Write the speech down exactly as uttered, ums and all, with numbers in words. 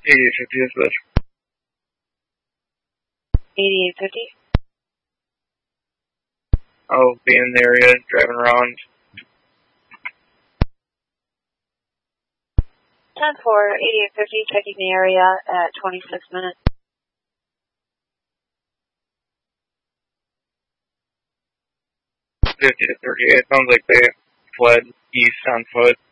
eighty-eight fifty is this. eighty-eight fifty. I'll be in the area, driving around. ten four, eighty-eight fifty, checking the area at twenty-six minutes. fifty to thirty-eight, sounds like they fled east on foot.